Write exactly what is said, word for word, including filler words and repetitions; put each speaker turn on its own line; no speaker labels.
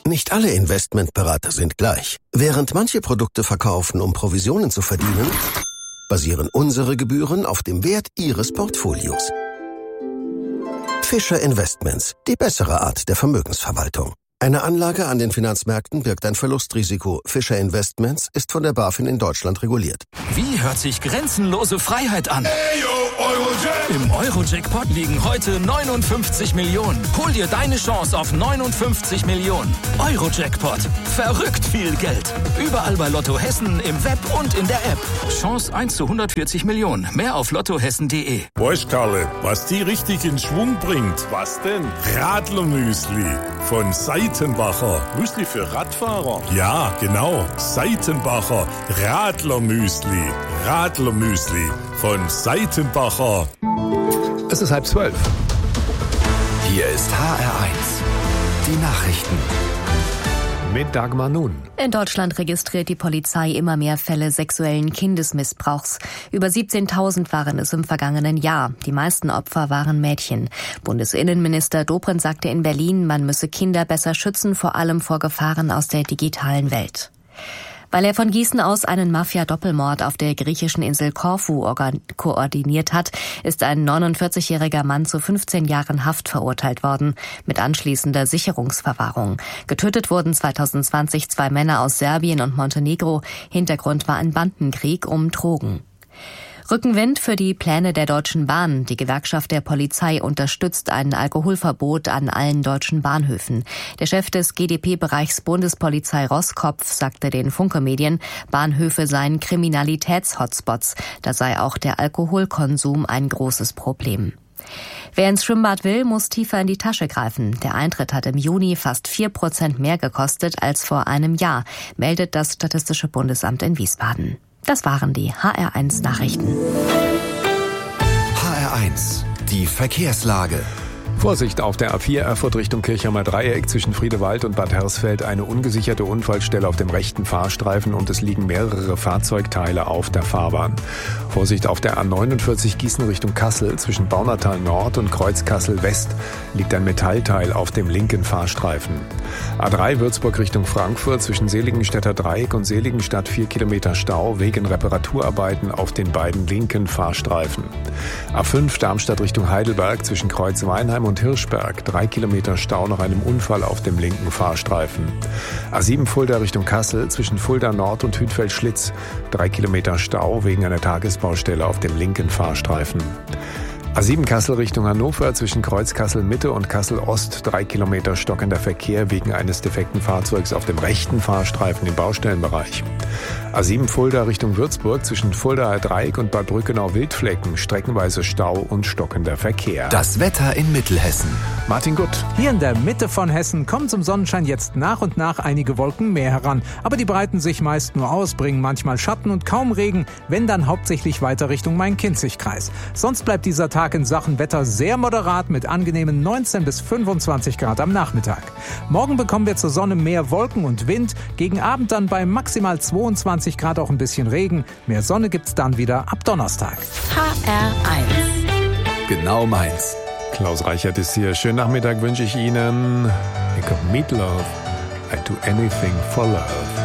Nicht alle Investmentberater sind gleich. Während manche Produkte verkaufen, um Provisionen zu verdienen, basieren unsere Gebühren auf dem Wert Ihres Portfolios. Fischer Investments, die bessere Art der Vermögensverwaltung. Eine Anlage an den Finanzmärkten birgt ein Verlustrisiko. Fischer Investments ist von der BaFin in Deutschland reguliert.
Wie hört sich grenzenlose Freiheit an?
Hey, yo, Eurojack.
Im Euro-Jackpot liegen heute neunundfünfzig Millionen. Hol dir deine Chance auf neunundfünfzig Millionen. Euro-Jackpot. Verrückt viel Geld. Überall bei Lotto Hessen, im Web und in der App. Chance eins zu hundertvierzig Millionen. Mehr auf lottohessen punkt de.
Weißt, Karle, was die richtig in Schwung bringt? Was denn? Radlermüsli von Seitenbacher. Müsli für Radfahrer? Ja, genau. Seitenbacher Radlermüsli. Radlermüsli von Seitenbacher.
Es ist halb zwölf.
Hier ist H R eins. Die Nachrichten.
Mit Dagmar Nun.
In Deutschland registriert die Polizei immer mehr Fälle sexuellen Kindesmissbrauchs. Über siebzehntausend waren es im vergangenen Jahr. Die meisten Opfer waren Mädchen. Bundesinnenminister Dobrindt sagte in Berlin, man müsse Kinder besser schützen, vor allem vor Gefahren aus der digitalen Welt. Weil er von Gießen aus einen Mafia-Doppelmord auf der griechischen Insel Korfu koordiniert hat, ist ein neunundvierzigjähriger Mann zu fünfzehn Jahren Haft verurteilt worden, mit anschließender Sicherungsverwahrung. Getötet wurden zweitausendzwanzig zwei Männer aus Serbien und Montenegro. Hintergrund war ein Bandenkrieg um Drogen. Rückenwind für die Pläne der Deutschen Bahn. Die Gewerkschaft der Polizei unterstützt ein Alkoholverbot an allen deutschen Bahnhöfen. Der Chef des G D P-Bereichs Bundespolizei Roskopf sagte den Funke-Medien, Bahnhöfe seien Kriminalitäts-Hotspots. Da sei auch der Alkoholkonsum ein großes Problem. Wer ins Schwimmbad will, muss tiefer in die Tasche greifen. Der Eintritt hat im Juni fast vier Prozent mehr gekostet als vor einem Jahr, meldet das Statistische Bundesamt in Wiesbaden. Das waren die H R eins Nachrichten.
H R eins, die Verkehrslage.
Vorsicht auf der A vier Erfurt Richtung Kirchheimer Dreieck zwischen Friedewald und Bad Hersfeld. Eine ungesicherte Unfallstelle auf dem rechten Fahrstreifen und es liegen mehrere Fahrzeugteile auf der Fahrbahn. Vorsicht auf der A neunundvierzig Gießen Richtung Kassel zwischen Baunatal Nord und Kreuz Kassel West liegt ein Metallteil auf dem linken Fahrstreifen. A drei Würzburg Richtung Frankfurt zwischen Seligenstädter Dreieck und Seligenstadt vier Kilometer Stau wegen Reparaturarbeiten auf den beiden linken Fahrstreifen. A fünf Darmstadt Richtung Heidelberg zwischen Kreuz Weinheim und Hirschberg, drei Kilometer Stau nach einem Unfall auf dem linken Fahrstreifen. A sieben Fulda Richtung Kassel zwischen Fulda Nord und Hütfeld-Schlitz, drei Kilometer Stau wegen einer Tagesbaustelle auf dem linken Fahrstreifen. A sieben Kassel Richtung Hannover zwischen Kreuz Kassel Mitte und Kassel Ost, drei Kilometer stockender Verkehr wegen eines defekten Fahrzeugs auf dem rechten Fahrstreifen im Baustellenbereich. A sieben Fulda Richtung Würzburg zwischen Fuldaer Dreieck und Bad Brückenau-Wildflecken, streckenweise Stau und stockender Verkehr.
Das Wetter in Mittelhessen.
Martin Gutt.
Hier in der Mitte von Hessen kommen zum Sonnenschein jetzt nach und nach einige Wolken mehr heran. Aber die breiten sich meist nur aus, bringen manchmal Schatten und kaum Regen, wenn dann hauptsächlich weiter Richtung Main-Kinzig-Kreis. Sonst bleibt dieser Tag in Sachen Wetter sehr moderat mit angenehmen neunzehn bis fünfundzwanzig Grad am Nachmittag. Morgen bekommen wir zur Sonne mehr Wolken und Wind, gegen Abend dann bei maximal zweiundzwanzig Grad auch ein bisschen Regen. Mehr Sonne gibt's dann wieder ab Donnerstag.
H R eins.
Genau meins.
Klaus Reichert ist hier. Schönen Nachmittag wünsche ich Ihnen. Here kommt Meatloaf. I do anything for love.